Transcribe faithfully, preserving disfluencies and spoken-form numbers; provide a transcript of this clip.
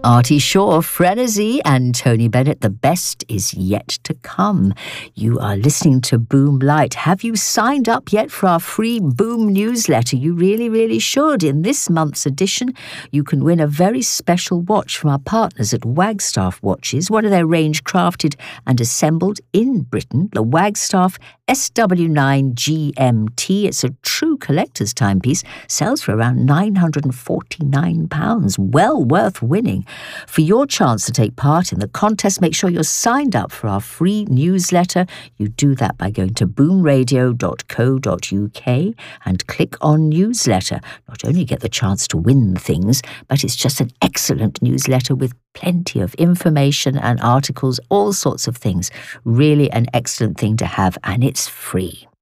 Artie Shaw, Frenzy, and Tony Bennett. The best is yet to come. You are listening to Boom Light. Have you signed up yet for our free Boom newsletter? You really, really should. In this month's edition, you can win a very special watch from our partners at Wagstaff Watches. One of their range crafted and assembled in Britain, the Wagstaff S W nine G M T. It's a true collector's timepiece. Sells for around nine hundred forty-nine pounds. Well worth winning. For your chance to take part in the contest, make sure you're signed up for our free newsletter. You do that by going to boom radio dot co dot uk and click on newsletter. Not only get the chance to win things, but it's just an excellent newsletter with plenty of information and articles, all sorts of things. Really an excellent thing to have, and it's free.